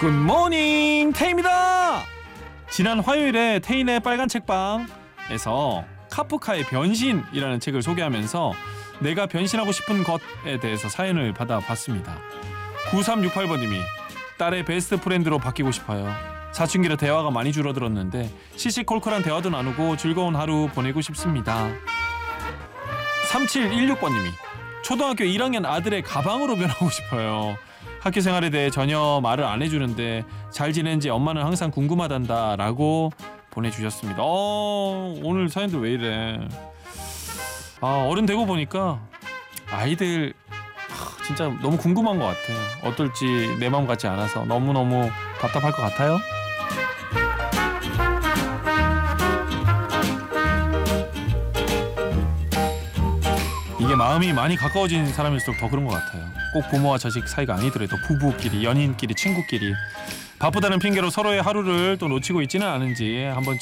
굿모닝 태희입니다. 지난 화요일에 태희네 빨간 책방에서 카프카의 변신이라는 책을 소개하면서 내가 변신하고 싶은 것에 대해서 사연을 받아봤습니다. 9368번님이 딸의 베스트 프렌드로 바뀌고 싶어요. 사춘기로 대화가 많이 줄어들었는데 시시콜콜한 대화도 나누고 즐거운 하루 보내고 싶습니다. 3716번님이 초등학교 1학년 아들의 가방으로 변하고 싶어요. 학교 생활에 대해 전혀 말을 안 해주는데 잘 지낸지 엄마는 항상 궁금하단다 라고 보내주셨습니다. 오늘 사연들 왜 이래. 어른 되고 보니까 아이들 진짜 너무 궁금한 것 같아. 어떨지 내 마음 같지 않아서 너무너무 답답할 것 같아요. 이게 마음이 많이 가까워진 사람일수록 더 그런 것 같아요. 꼭 부모와 자식 사이가 아니더라도 부부끼리, 연인끼리, 친구끼리 바쁘다는 핑계로 서로의 하루를 또 놓치고 있지는 않은지 한번